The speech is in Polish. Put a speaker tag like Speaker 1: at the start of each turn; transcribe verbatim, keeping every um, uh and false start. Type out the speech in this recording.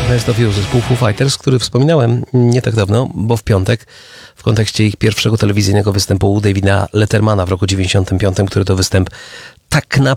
Speaker 1: Best of You, zespół Foo Fighters, który wspominałem nie tak dawno, bo w piątek w kontekście ich pierwszego telewizyjnego występu u Davida Lettermana w roku dziewięćdziesiątym piątym, który to występ tak na